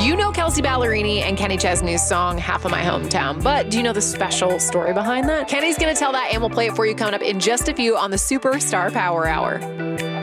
You know Kelsea Ballerini and Kenny Chesney's song, Half of My Hometown, but do you know the special story behind that? Kenny's gonna tell that, and we'll play it for you coming up in just a few on the Superstar Power Hour.